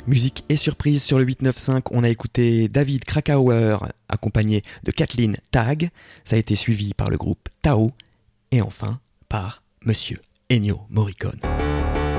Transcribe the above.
Musique et surprise sur le 895, on a écouté David Krakauer accompagné de Kathleen Tag, ça a été suivi par le groupe Tao et enfin par Monsieur Ennio Morricone.